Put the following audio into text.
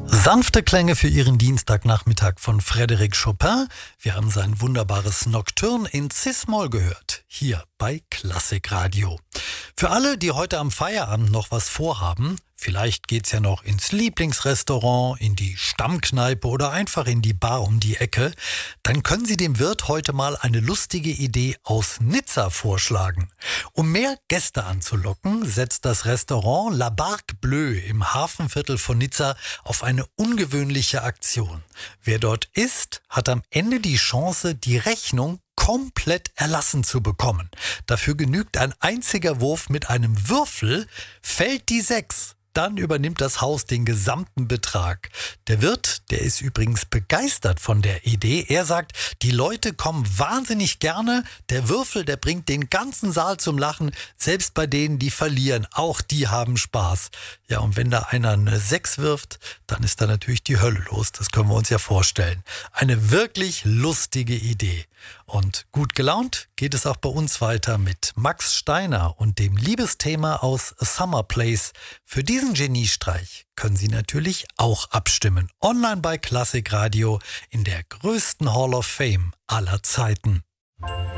Sanfte Klänge für Ihren Dienstagnachmittag von Frédéric Chopin. Wir haben sein wunderbares Nocturne in Cis-Moll gehört, hier bei Klassik Radio. Für alle, die heute am Feierabend noch was vorhaben, vielleicht geht's ja noch ins Lieblingsrestaurant, in die Stammkneipe oder einfach in die Bar um die Ecke, dann können Sie dem Wirt heute mal eine lustige Idee aus Nizza vorschlagen. Um mehr Gäste anzulocken, setzt das Restaurant La Barque Bleue im Hafenviertel von Nizza auf eine ungewöhnliche Aktion. Wer dort isst, hat am Ende die Chance, die Rechnung komplett erlassen zu bekommen. Dafür genügt ein einziger Wurf mit einem Würfel, fällt die 6. Dann übernimmt das Haus den gesamten Betrag. Der Wirt, der ist übrigens begeistert von der Idee. Er sagt, die Leute kommen wahnsinnig gerne. Der Würfel, der bringt den ganzen Saal zum Lachen. Selbst bei denen, die verlieren, auch die haben Spaß. Ja, und wenn da einer eine 6 wirft, dann ist da natürlich die Hölle los. Das können wir uns ja vorstellen. Eine wirklich lustige Idee. Und gut gelaunt geht es auch bei uns weiter mit Max Steiner und dem Liebesthema aus A Summer Place. Für diesen Geniestreich können Sie natürlich auch abstimmen. Online bei Klassik Radio in der größten Hall of Fame aller Zeiten.